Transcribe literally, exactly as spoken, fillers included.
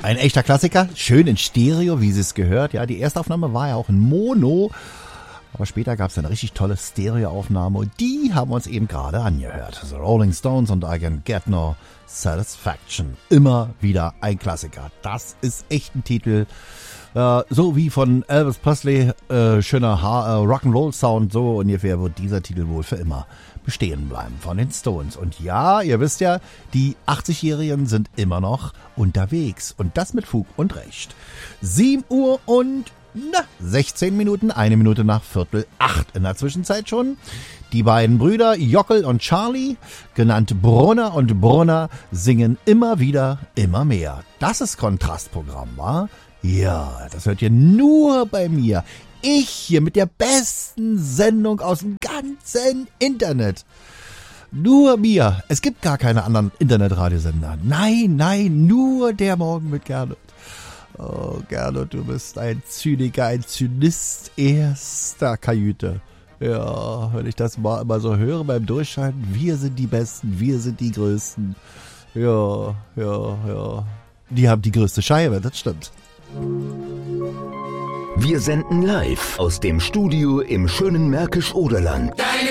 Ein echter Klassiker, schön in Stereo, wie es gehört. Ja, die erste Aufnahme war ja auch in Mono, aber später gab es eine richtig tolle Stereoaufnahme und die haben wir uns eben gerade angehört. The Rolling Stones und I Can Get No Satisfaction. Immer wieder ein Klassiker. Das ist echt ein Titel. Äh, so wie von Elvis Presley, äh, schöner ha- äh, Rock'n'Roll-Sound, so ungefähr wird dieser Titel wohl für immer bestehen bleiben von den Stones. Und ja, ihr wisst ja, die achtzigjährigen sind immer noch unterwegs und das mit Fug und Recht. sieben Uhr und na, sechzehn Minuten, eine Minute nach Viertel acht in der Zwischenzeit schon. Die beiden Brüder Jockel und Charlie, genannt Brunner und Brunner, singen immer wieder, immer mehr. Das ist Kontrastprogramm, wa? Ja, das hört ihr nur bei mir. Ich hier mit der besten Sendung aus dem ganzen Internet. Nur mir. Es gibt gar keine anderen Internetradiosender. Nein, nein, nur der Morgen mit Gernot. Oh, Gernot, du bist ein Zyniker, ein Zynist erster Kajüte. Ja, wenn ich das mal immer so höre beim Durchschalten, wir sind die Besten, wir sind die Größten. Ja, ja, ja. Die haben die größte Scheibe, das stimmt. Wir senden live aus dem Studio im schönen Märkisch-Oderland.